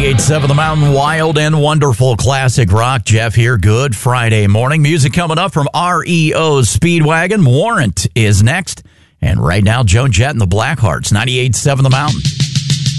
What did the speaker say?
98.7 The Mountain, wild and wonderful classic rock. Jeff here. Good Friday morning. Music coming up from REO's Speedwagon. Warrant is next. And right now, Joan Jett and the Blackhearts. 98.7 The Mountain.